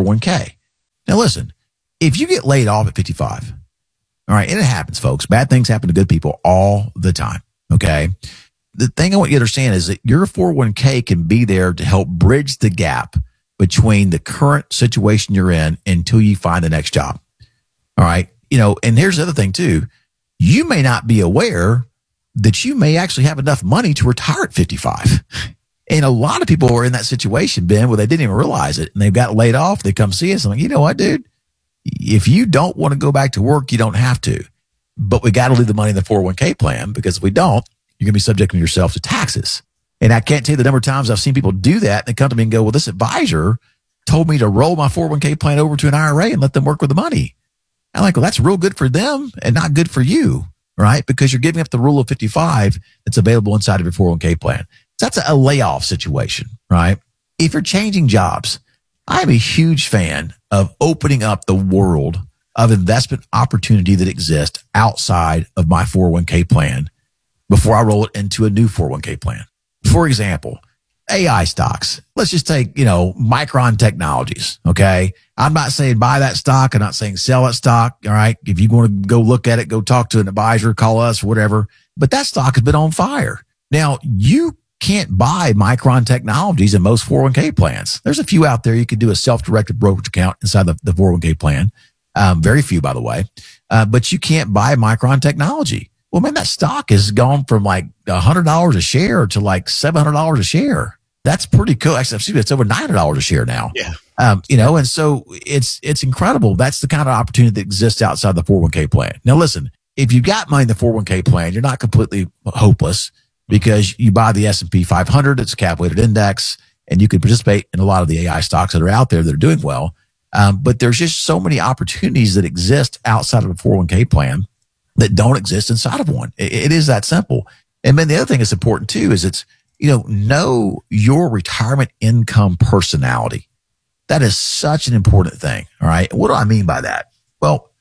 401k. Now listen, if you get laid off at 55, all right, and it happens, folks. Bad things happen to good people all the time, okay? The thing I want you to understand is that your 401k can be there to help bridge the gap between the current situation you're in until you find the next job. All right. And here's the other thing too. You may not be aware that you may actually have enough money to retire at 55. And a lot of people are in that situation, Ben, where they didn't even realize it and they've got laid off. They come see us. I'm like, you know what, dude? If you don't want to go back to work, you don't have to. But we got to leave the money in the 401k plan, because if we don't, you're going to be subjecting yourself to taxes. And I can't tell you the number of times I've seen people do that. And they come to me and go, well, this advisor told me to roll my 401k plan over to an IRA and let them work with the money. I'm like, well, that's real good for them and not good for you, right? Because you're giving up the rule of 55 that's available inside of your 401k plan. So that's a layoff situation, right? If you're changing jobs, I'm a huge fan of opening up the world of investment opportunity that exists outside of my 401k plan before I roll it into a new 401k plan. For example, AI stocks. Let's just take, Micron Technologies. Okay. I'm not saying buy that stock. I'm not saying sell that stock. All right. If you want to go look at it, go talk to an advisor, call us, whatever. But that stock has been on fire. Now, you can't buy Micron Technologies in most 401k plans. There's a few out there. You can do a self-directed brokerage account inside the 401k plan. Very few, by the way. But you can't buy Micron Technology. Well, man, that stock has gone from like $100 a share to like $700 a share. That's pretty cool. Actually, it's over $900 a share now. Yeah. And so it's incredible. That's the kind of opportunity that exists outside the 401k plan. Now, listen, if you've got money in the 401k plan, you're not completely hopeless, because you buy the S&P 500. It's a cap-weighted index, and you can participate in a lot of the AI stocks that are out there that are doing well. But there's just so many opportunities that exist outside of a 401k plan that don't exist inside of one. It is that simple. And then the other thing that's important too is know your retirement income personality. That is such an important thing. All right. What do I mean by that? Well,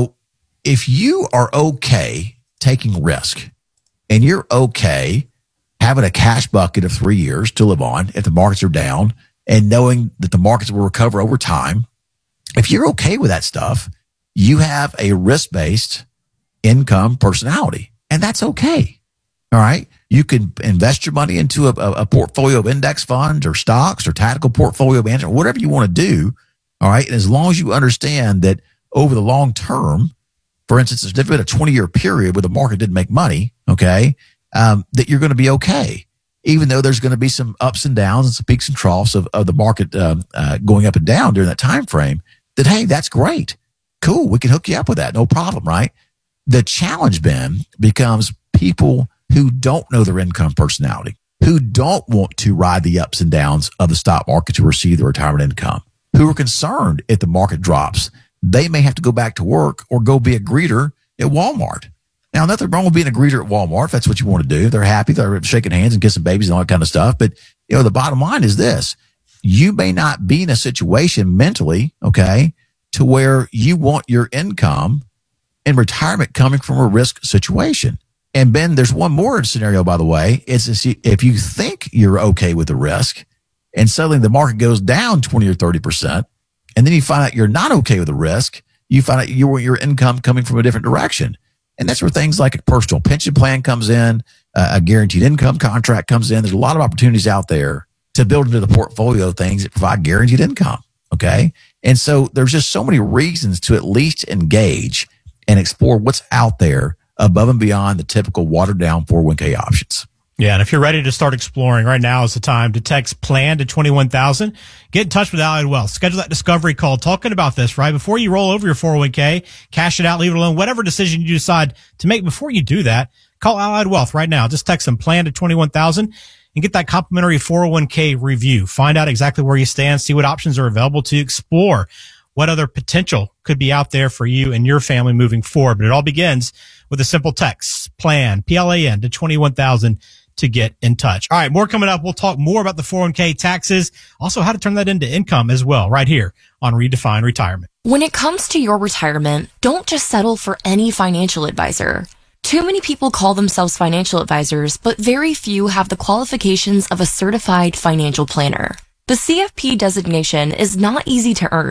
if you are okay taking risk and you're okay having a cash bucket of 3 years to live on if the markets are down, and knowing that the markets will recover over time, if you're okay with that stuff, you have a risk-based income personality, and that's okay. All right. You can invest your money into a portfolio of index funds or stocks or tactical portfolio management, whatever you want to do. All right. And as long as you understand that over the long term, for instance, there's been a 20-year period where the market didn't make money. Okay. That you're going to be okay, even though there's going to be some ups and downs and some peaks and troughs of the market, going up and down during that time frame. That, hey, that's great. Cool. We can hook you up with that. No problem. Right. The challenge, Ben, becomes people who don't know their income personality, who don't want to ride the ups and downs of the stock market to receive their retirement income, who are concerned if the market drops, they may have to go back to work or go be a greeter at Walmart. Now, nothing wrong with being a greeter at Walmart if that's what you want to do. They're happy. They're shaking hands and kissing babies and all that kind of stuff. But, the bottom line is this. You may not be in a situation mentally, okay, to where you want your income in retirement coming from a risk situation. And Ben, there's one more scenario, by the way. It's if you think you're okay with the risk and suddenly the market goes down 20 or 30%, and then you find out you're not okay with the risk, you find out you want your income coming from a different direction. And that's where things like a personal pension plan comes in, a guaranteed income contract comes in. There's a lot of opportunities out there to build into the portfolio things that provide guaranteed income. Okay. And so there's just so many reasons to at least engage and explore what's out there above and beyond the typical watered down 401k options. Yeah, and if you're ready to start exploring, right now is the time to text PLAN to 21,000. Get in touch with Allied Wealth. Schedule that discovery call talking about this, right? Before you roll over your 401k, cash it out, leave it alone, whatever decision you decide to make before you do that, call Allied Wealth right now. Just text them PLAN to 21,000 and get that complimentary 401k review. Find out exactly where you stand, see what options are available to explore, what other potential could be out there for you and your family moving forward. But it all begins with a simple text, PLAN, PLAN to 21,000 to get in touch. All right, more coming up. We'll talk more about the 401k taxes, also how to turn that into income as well, right here on Redefine Retirement. When it comes to your retirement, don't just settle for any financial advisor. Too many people call themselves financial advisors, but very few have the qualifications of a certified financial planner. The CFP designation is not easy to earn.